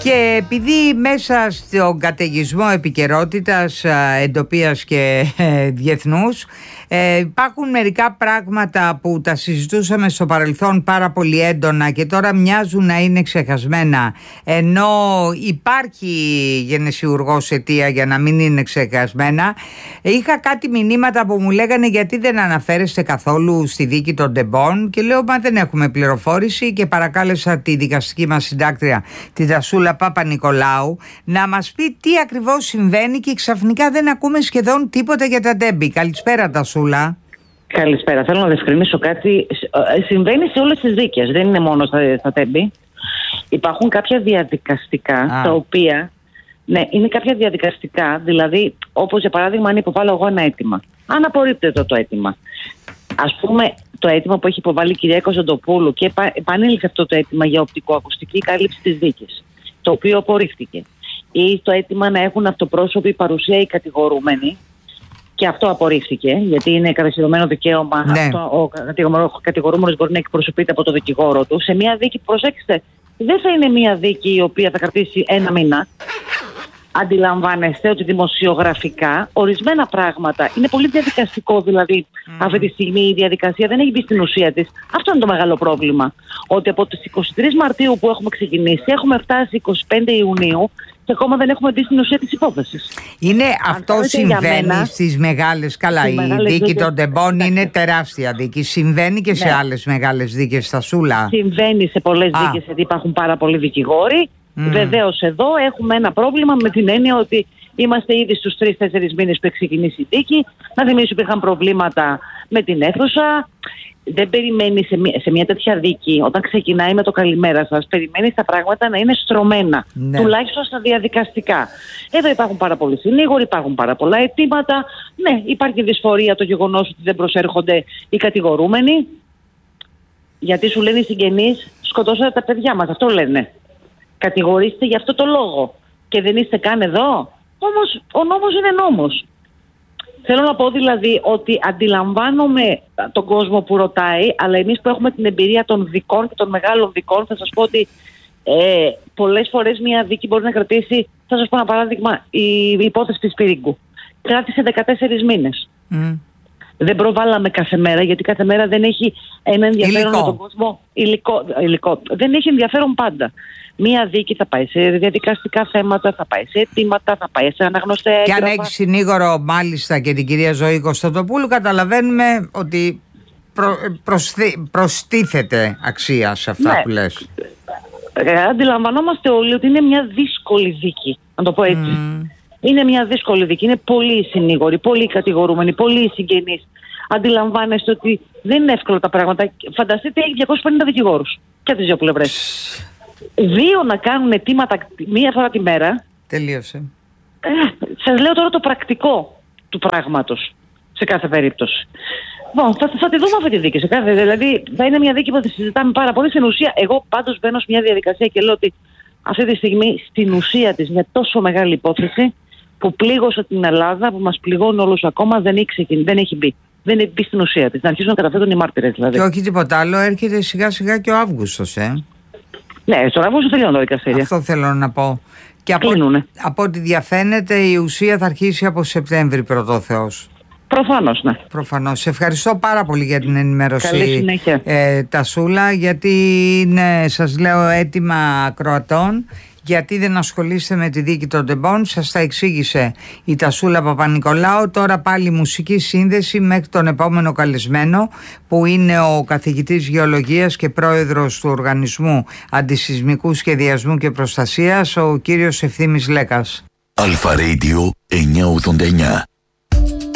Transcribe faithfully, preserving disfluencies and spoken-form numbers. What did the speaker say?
Και επειδή μέσα στον καταιγισμό επικαιρότητας, εντοπίας και διεθνούς ε, υπάρχουν μερικά πράγματα που τα συζητούσαμε στο παρελθόν πάρα πολύ έντονα και τώρα μοιάζουν να είναι ξεχασμένα, ενώ υπάρχει γενεσιουργός αιτία για να μην είναι ξεχασμένα. Είχα κάτι μηνύματα που μου λέγανε γιατί δεν αναφέρεστε καθόλου στη δίκη των Ντεμπόν και λέω μα δεν έχουμε πληροφόρηση και παρακάλεσα τη δικαστική μας συντάκτρια, τη Τασούλα Παπα-Νικολάου, να μας πει τι ακριβώς συμβαίνει και ξαφνικά δεν ακούμε σχεδόν τίποτα για τα Ντέμπι. Καλησπέρα Τασούλα. Καλησπέρα. Θέλω να διευκρινίσω κάτι. Συμβαίνει σε όλες τις δίκες, δεν είναι μόνο στα, στα Ντέμπι. Υπάρχουν κάποια διαδικαστικά Α. τα οποία, ναι, είναι κάποια διαδικαστικά, δηλαδή όπως για παράδειγμα αν υποβάλλω εγώ ένα αίτημα. Αν απορρίπτεται το αίτημα. Ας πούμε το αίτημα που έχει υποβάλει η κυρία Κωνσταντοπούλου και επανήλθε αυτό το αίτημα για οπτικοακουστική κάλυψη της δίκης, το οποίο απορρίφθηκε. Ή το αίτημα να έχουν αυτοπρόσωπη παρουσία οι κατηγορούμενοι, και αυτό απορρίφθηκε, γιατί είναι κατοχυρωμένο δικαίωμα. Ναι. Αυτό, ο κατηγορούμενος μπορεί να εκπροσωπείται από το δικηγόρο του. Σε μια δίκη, προσέξτε, δεν θα είναι μια δίκη η οποία θα κρατήσει ένα μήνα. Αντιλαμβάνεστε ότι δημοσιογραφικά ορισμένα πράγματα είναι πολύ διαδικαστικό, δηλαδή mm. αυτή τη στιγμή η διαδικασία δεν έχει μπει στην ουσία της. Αυτό είναι το μεγάλο πρόβλημα. Ότι από τις εικοστή τρίτη Μαρτίου που έχουμε ξεκινήσει, έχουμε φτάσει εικοστή πέμπτη Ιουνίου και ακόμα δεν έχουμε μπει στην ουσία της υπόθεσης. Είναι Αν αυτό συμβαίνει μένα, στις μεγάλες. Καλά, η δίκη των Ντεμπόν είναι τεράστια δίκη. Συμβαίνει και ναι. σε άλλες μεγάλες δίκες, Τασούλα. Συμβαίνει σε πολλές δίκες, γιατί υπάρχουν πάρα πολλοί δικηγόροι. Mm. Βεβαίως εδώ έχουμε ένα πρόβλημα με την έννοια ότι είμαστε ήδη στους τρεις τέσσερις μήνες που έχει ξεκινήσει η δίκη. Να θυμίσω ότι υπήρχαν προβλήματα με την αίθουσα. Δεν περιμένει σε μια, σε μια τέτοια δίκη, όταν ξεκινάει με το καλημέρα σας, περιμένει τα πράγματα να είναι στρωμένα. Ναι. Τουλάχιστον στα διαδικαστικά. Εδώ υπάρχουν πάρα πολλοί συνήγοροι, υπάρχουν πάρα πολλά αιτήματα. Ναι, υπάρχει δυσφορία το γεγονός ότι δεν προσέρχονται οι κατηγορούμενοι. Γιατί σου λένε οι συγγενείς, σκοτώσατε τα παιδιά μας. Αυτό λένε. Κατηγορήστε για αυτό το λόγο και δεν είστε καν εδώ. Όμως ο νόμος είναι νόμος. Θέλω να πω δηλαδή ότι αντιλαμβάνομαι τον κόσμο που ρωτάει, αλλά εμείς που έχουμε την εμπειρία των δικών και των μεγάλων δικών, θα σας πω ότι ε, πολλές φορές μια δίκη μπορεί να κρατήσει, θα σας πω ένα παράδειγμα, η υπόθεση της Πυρίγκου. Κράτησε δεκατέσσερις μήνες. Mm. Δεν προβάλαμε κάθε μέρα, γιατί κάθε μέρα δεν έχει ένα ενδιαφέρον για τον κόσμο. Υλικό, υλικό. Δεν έχει ενδιαφέρον πάντα. Μία δίκη θα πάει σε διαδικαστικά θέματα, θα πάει σε αιτήματα, θα πάει σε αναγνωστέ έγγραφα. Και αν έχει συνήγορο μάλιστα και την κυρία Ζωή Κωνσταντοπούλου, καταλαβαίνουμε ότι προ, προσθή, προστίθεται αξία σε αυτά ναι. που λες. Ε, αντιλαμβανόμαστε όλοι ότι είναι μια δύσκολη δίκη, να το πω έτσι. Mm. Είναι μια δύσκολη δίκη, είναι πολλοί συνήγοροι, πολλοί κατηγορούμενοι, πολλοί συγγενείς. Αντιλαμβάνεστε ότι δεν είναι εύκολα τα πράγματα. Φανταστείτε, έχει διακόσιους πενήντα δικηγόρους και τις δύο πλευρές. Δύο να κάνουν αιτήματα μία φορά τη μέρα. Τελείωσε. Ε, σας λέω τώρα το πρακτικό του πράγματος σε κάθε περίπτωση. Λοιπόν, θα, θα τη δούμε αυτή τη δίκη. Σε κάθε, δηλαδή θα είναι μια δίκη που θα τη συζητάμε πάρα πολύ. Στην ουσία, εγώ πάντως μπαίνω σε μια διαδικασία και λέω ότι αυτή τη στιγμή στην ουσία της μια τόσο μεγάλη υπόθεση που πλήγωσε την Ελλάδα, που μας πληγώνει όλους ακόμα, δεν έχει, δεν έχει μπει. Δεν έχει μπει στην ουσία της. Να αρχίσουν να καταθέτουν οι μάρτυρες δηλαδή. Και όχι τίποτα άλλο, έρχεται σιγά σιγά και ο Αύγουστος, ε. Ναι, στον Αύγουστο τελειώνουν τα δικαστήρια. Αυτό θέλω να πω. Και από, από ό,τι διαφαίνεται η ουσία θα αρχίσει από Σεπτέμβρη, πρώτο Θεός. Προφανώς, ναι. Προφανώς. Σε ευχαριστώ πάρα πολύ για την ενημέρωση. Καλή συνέχεια. Ε, Τασούλα, γιατί είναι, σας λέω, έτοιμα ακροατών. Γιατί δεν ασχολείστε με τη δίκη των Ντεμπόν, σας τα εξήγησε η Τασούλα Παπα-Νικολάου. Τώρα πάλι μουσική σύνδεση μέχρι τον επόμενο καλεσμένο, που είναι ο καθηγητής γεωλογίας και πρόεδρος του Οργανισμού Αντισυσμικού Σχεδιασμού και Προστασίας, ο κύριος Ευθύμης Λέκας. Αλφα Radio εννιακόσια ογδόντα εννιά.